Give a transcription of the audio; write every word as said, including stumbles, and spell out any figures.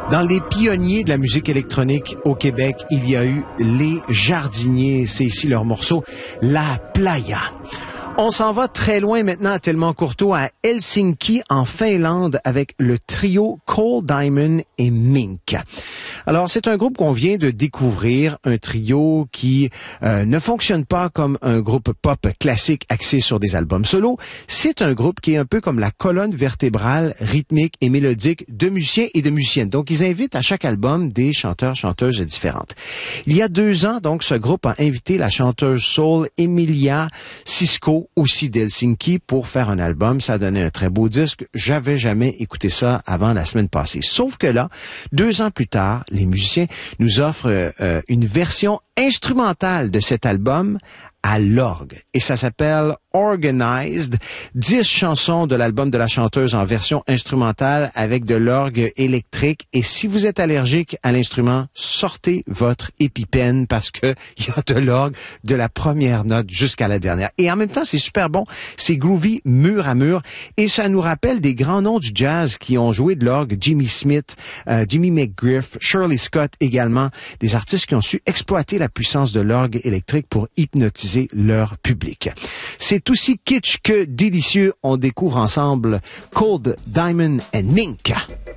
Dans les pionniers de la musique électronique au Québec, il y a eu Les Jardiniers. C'est ici leur morceau « La Playa ». On s'en va très loin maintenant à Tellement Courteau, à Helsinki, en Finlande, avec le trio Cole Diamond et Mink. Alors, c'est un groupe qu'on vient de découvrir, un trio qui euh, ne fonctionne pas comme un groupe pop classique axé sur des albums solo. C'est un groupe qui est un peu comme la colonne vertébrale rythmique et mélodique de musiciens et de musiciennes. Donc, ils invitent à chaque album des chanteurs, chanteuses différentes. Il y a deux ans, donc, ce groupe a invité la chanteuse soul Emilia Sisko, aussi d'Helsinki, pour faire un album. Ça a donné un très beau disque. J'avais jamais écouté ça avant la semaine passée. Sauf que là, deux ans plus tard, les musiciens nous offrent euh, une version instrumentale de cet album à l'orgue. Et ça s'appelle Organized. Dix chansons de l'album de la chanteuse en version instrumentale avec de l'orgue électrique. Et si vous êtes allergique à l'instrument, sortez votre EpiPen parce que il y a de l'orgue de la première note jusqu'à la dernière. Et en même temps, c'est super bon. C'est groovy mur à mur. Et ça nous rappelle des grands noms du jazz qui ont joué de l'orgue. Jimmy Smith, euh, Jimmy McGriff, Shirley Scott également. Des artistes qui ont su exploiter la puissance de l'orgue électrique pour hypnotiser leur public. C'est aussi kitsch que délicieux. On découvre ensemble Cold Diamond and Mink.